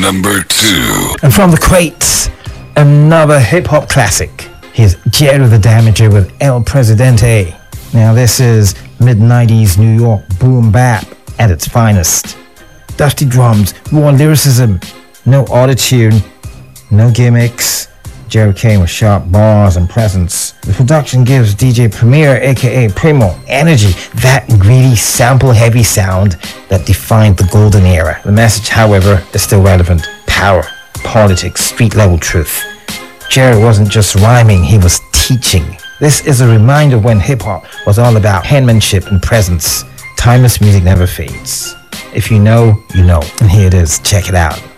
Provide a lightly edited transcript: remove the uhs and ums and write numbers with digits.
number 2. And from the crates, another hip-hop classic. Here's Jerry the Damager with El Presidente. Now this is mid-90s New York boom bap at its finest. Dusty drums, raw lyricism, no autotune, no gimmicks. Jerry came with sharp bars and presence. The production gives DJ Premier, aka Primo, energy, that greedy, sample-heavy sound that defined the golden era. The message, however, is still relevant. Power, politics, street-level truth. Jerry wasn't just rhyming, he was teaching. This is a reminder when hip-hop was all about penmanship and presence. Timeless music never fades. If you know, you know. And here it is. Check it out.